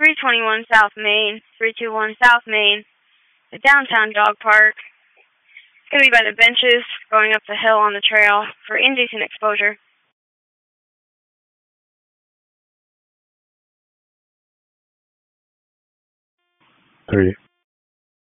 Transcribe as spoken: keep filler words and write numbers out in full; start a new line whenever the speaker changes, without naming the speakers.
three twenty-one South Main, three twenty-one South Main, the downtown dog park. It's going to be by the benches going up the hill on the trail for indecent exposure.
Three.